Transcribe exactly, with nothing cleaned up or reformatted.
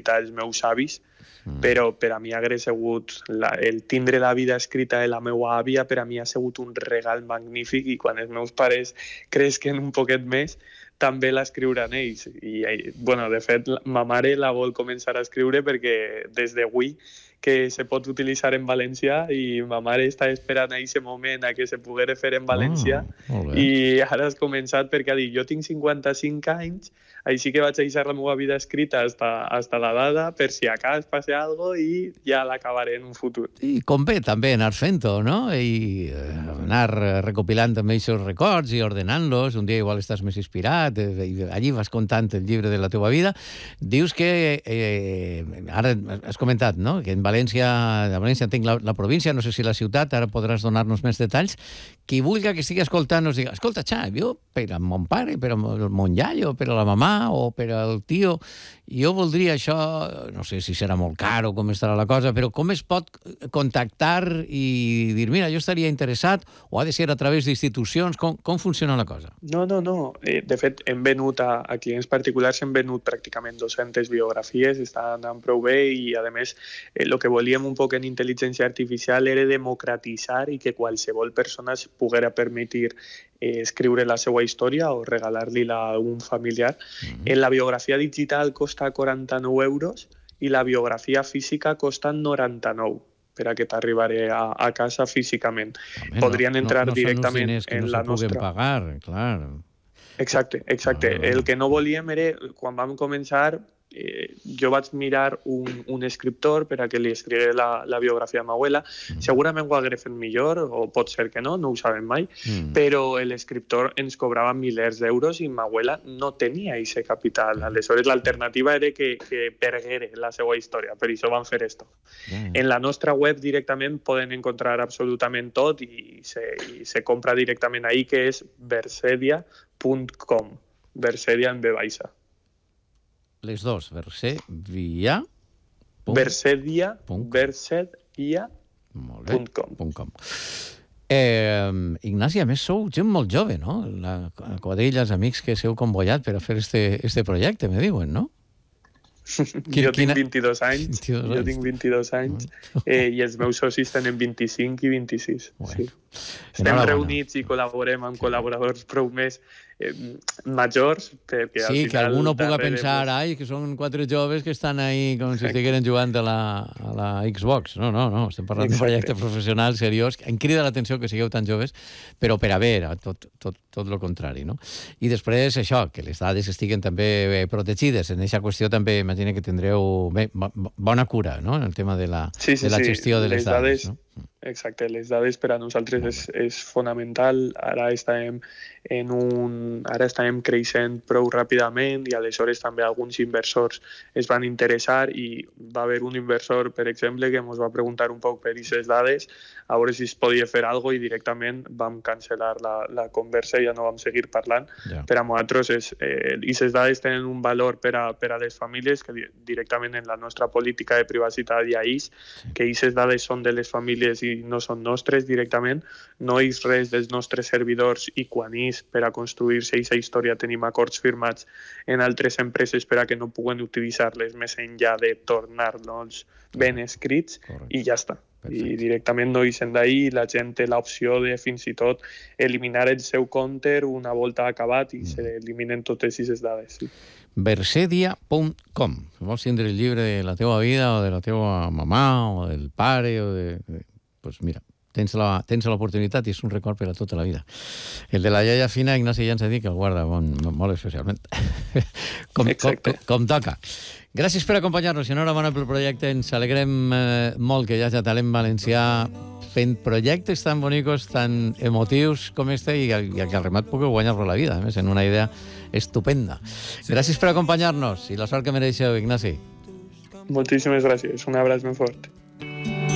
visitar els meus avis, mm. però per a mi hagués sigut la, el tindre la vida escrita de la meva àvia, per a mi ha sigut un regal magnífic, i quan els meus pares cresquen un poquet més també l'escriuran ells. I, bueno, de fet, ma mare la vol començar a escriure perquè des d'avui que se pot utilitzar en valencià, i ma mare està esperant a aquest moment a que se poguera fer en valencià, oh, i ara has començat perquè ha dit, jo tinc cinquanta-cinc anys, així que vaig deixar la meva vida escrita hasta, hasta la dada, per si a cas passa alguna cosa, i ja l'acabaré en un futur. I convé també anar fent-ho, no? I anar recopilant també aquests records i ordenant-los. Un dia igual estàs més inspirat, i allí vas contant el llibre de la teva vida. Dius que, eh, ara has comentat, no?, que en València, a València entenc la, la província, no sé si la ciutat, ara podràs donar-nos més detalls. Qui vulgui que estigui escoltant nos diga, escolta, Xavi, jo per a mon pare, per a mon iaio, per a la mamà o per al tio, jo voldria això, no sé si serà molt car o com estarà la cosa, però com es pot contactar i dir, mira, jo estaria interessat, o ha de ser a través d'institucions? Com, com funciona la cosa? No, no, no. Eh, de fet, hem venut a, a clients particulars, hem venut pràcticament dues-centes biografies, està anant prou bé, i a més, el eh, que volíem un poc en intel·ligència artificial era democratitzar i que qualsevol persona es poguera permetir eh, escriure la seva història o regalar-li-la a un familiar. Mm-hmm. En la biografia digital costa quaranta-nou euros i la biografia física costa noranta-nou, per a que t'arribaré a, a casa físicament. Home, Podrien no, entrar no, no directament en en no la nostra... pagar, clar. Exacte, exacte. Ah. El que no volíem era, quan vam començar, eh, jo vaig mirar un, un escriptor per a que li escrigués la, la biografia a ma abuela. Mm. Segurament ho hagués fet millor, o pot ser que no, no ho sabem mai, mm. però l'escriptor ens cobrava milers d'euros i ma abuela no tenia aquest capital. Aleshores, l'alternativa era que, que perguera la seva història, per això van fer esto. Mm. En la nostra web directament poden encontrar absolutament tot, i se, i se compra directament ahí, que és versedia punt com. Versedia en B baixa. Les dos, Versedia... Versedia, versedia punt com. Eh, Ignasi, a més sou gent molt jove, no? La quadrilla, els amics que s'heu convoiat per a fer este, este projecte, me diuen, no? Quin, jo tinc vint-i-dos anys, vint-i-dos jo tinc vint-i-dos anys, eh, i els meus socis tenen vint-i-cinc i vint-i-sis. Bueno. Sí. Estem reunits i col·laborem amb col·laboradors prou més eh, majors, perquè al sí, final... que algú no puga darrere, pensar, pues... ai, que són quatre joves que estan ahí com si estigueren jugant a la, a la Xbox. No, no, no, estem parlant d'un projecte professional, seriós. Em crida l'atenció que sigueu tan joves, però per a veure, tot, tot, tot el contrari, no? I després, això, que les dades estiguen també protegides. En aquesta qüestió també imagino que tindreu bé, bona cura, no?, en el tema de la, sí, sí, de la gestió sí. de les, les dades. dades no? Exacte, les dades per a nosaltres és, és fonamental. Ara estem en un... Ara estem creixent prou ràpidament, i aleshores també alguns inversors es van interessar, i va haver un inversor, per exemple, que ens va preguntar un poc per aquestes dades, a veure si es podia fer alguna cosa, i directament vam cancel·lar la, la conversa i ja no vam seguir parlant. Ja. Per a nosaltres, aquestes eh, dades tenen un valor per a, per a les famílies, que directament en la nostra política de privacitat hi ha is, sí. que aquestes dades són de les famílies i no són nostres directament, no és res dels nostres servidors, i quan és per a construir-se aquesta història tenim acords firmats en altres empreses per a que no puguen utilitzar-les més enllà de tornar-los ben escrits. Correcte. I ja està. Perfecte. I directament no eixen d'ahir, la gent té l'opció de fins i tot eliminar el seu compte una volta acabat, i mm. s'eliminen totes aquestes dades. Sí. Versedia punt com. Si vols tindre el llibre de la teva vida, o de la teva mamà, o del pare, o de... pues mira, tens la, tens l'oportunitat, i és un record per a tota la vida. El de la iaia fina, Ignasi ja ens ha dit que el guarda bon, molt especialment. com, com, com, com toca. Gràcies per acompanyar-nos i enhorabona pel projecte. Ens alegrem eh, molt que hi hagi talent valencià fent projectes tan bonicos, tan emotius com este, i, i que al remat pugueu guanyar-lo la vida, a més, en una idea estupenda. Gràcies per acompanyar-nos i la sort que mereixeu, Ignasi. Moltíssimes gràcies. Un abraç ben fort.